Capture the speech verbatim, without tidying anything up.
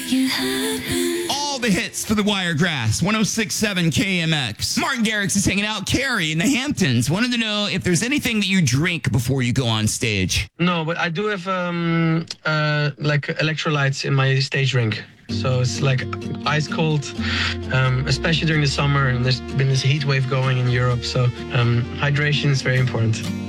All the hits for the Wiregrass, one oh six point seven K M X. Martin Garrix is hanging out. Carrie in the Hamptons wanted to know if there's anything that you drink before you go on stage. No, but I do have um uh like electrolytes in my stage drink. So it's like ice cold, um, especially during the summer. And there's been this heat wave going in Europe. So um, hydration is very important.